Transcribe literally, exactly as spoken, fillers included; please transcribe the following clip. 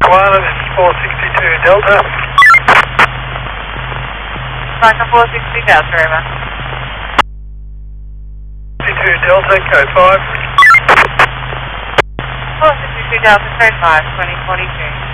one, and it's four sixty-two Delta. Micah four sixty Delta, over. sixty-two Delta, code five. four sixty-two Delta, code five, twenty forty-two.